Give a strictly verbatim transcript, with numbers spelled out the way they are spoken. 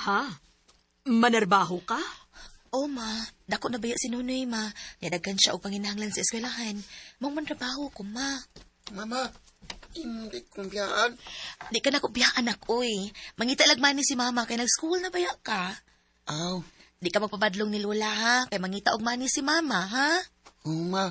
Ha? Manarbaho ka? O ma, dako na baya si Nunoy ma. Yadagan siya og panginahanglan sa eskwelahan. Mong manrabaho ko ma. Mama, hindi kong biyaan. Di ka na ko biya anak oy. Mangita lagman ni si mama kay nag-school na baya ka. Aw, Di ka magpabadlong ni Lola ha. Kay mangita og mani si mama ha. uma,